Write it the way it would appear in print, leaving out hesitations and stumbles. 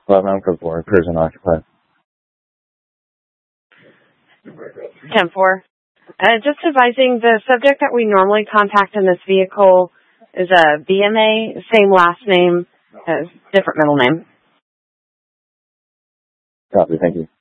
11 code 4, appears unoccupied. 10-4. Just advising, the subject that we normally contact in this vehicle is a BMA, same last name, different middle name. Copy, thank you.